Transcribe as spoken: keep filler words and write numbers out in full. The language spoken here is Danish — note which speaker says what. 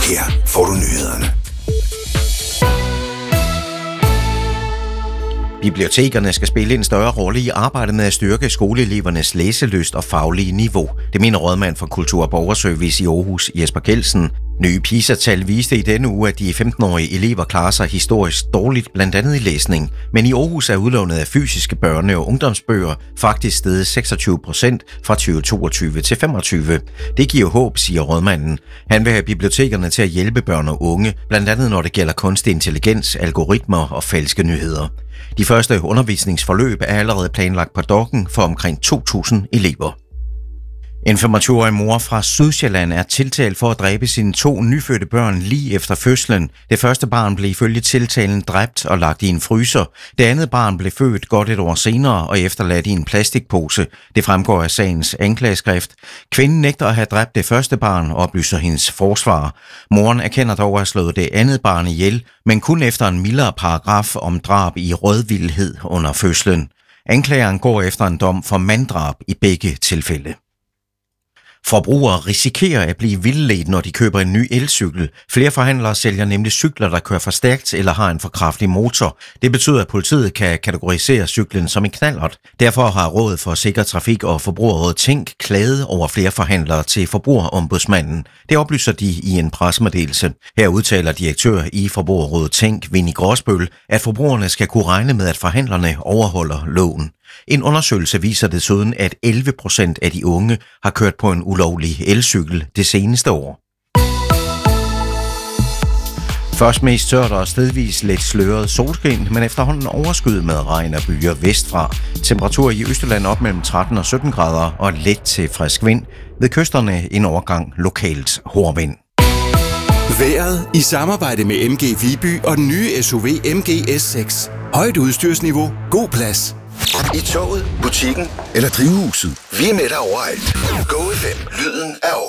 Speaker 1: Her får du nyhederne.
Speaker 2: Bibliotekerne skal spille en større rolle i arbejdet med at styrke skoleelevernes læselyst og faglige niveau. Det mener rådmand for Kultur- og Borgerservice i Aarhus, Jesper Kjeldsen. Nye PISA-tal viste i denne uge, at de femten-årige elever klarer sig historisk dårligt, blandt andet i læsning. Men i Aarhus er udlånet af fysiske børne- og ungdomsbøger faktisk steget seksogtyve procent fra tyve toogtyve til femogtyve. Det giver håb, siger rådmanden. Han vil have bibliotekerne til at hjælpe børn og unge, blandt andet når det gælder kunstig intelligens, algoritmer og falske nyheder. De første undervisningsforløb er allerede planlagt på Dokken for omkring to tusind elever. En femogtyve-årig mor fra Sydsjælland er tiltalt for at dræbe sine to nyfødte børn lige efter fødslen. Det første barn blev ifølge tiltalen dræbt og lagt i en fryser. Det andet barn blev født godt et år senere og efterladt i en plastikpose. Det fremgår af sagens anklageskrift. Kvinden nægter at have dræbt det første barn, oplyser hendes forsvar. Moren erkender dog at have slået det andet barn ihjel, men kun efter en mildere paragraf om drab i rådvildhed under fødslen. Anklageren går efter en dom for manddrab i begge tilfælde. Forbrugere risikerer at blive vildledt, når de køber en ny elcykel. Flere forhandlere sælger nemlig cykler, der kører for stærkt eller har en for kraftig motor. Det betyder, at politiet kan kategorisere cyklen som en knallert. Derfor har Rådet for Sikker Trafik og Forbrugerrådet Tænk klaget over flere forhandlere til Forbrugerombudsmanden. Det oplyser de i en pressemeddelelse. Her udtaler direktør i Forbrugerrådet Tænk, Winnie Gråsbøl, at forbrugerne skal kunne regne med, at forhandlerne overholder loven. En undersøgelse viser desuden, at elleve procent af de unge har kørt på en ulovlig elcykel det seneste år. Først mest tørt og stedvis lidt sløret solskin, men efterhånden overskyet med regn og byer vestfra. Temperatur i Østjylland op mellem tretten og sytten grader og let til frisk vind. Ved kysterne en overgang lokalt hårdvind.
Speaker 1: Vejret i samarbejde med M G Viby og den nye S U V M G S seks. Højt udstyrsniveau, god plads. I toget, butikken eller drivhuset. Vi er med dig overalt. Go F M, lyden af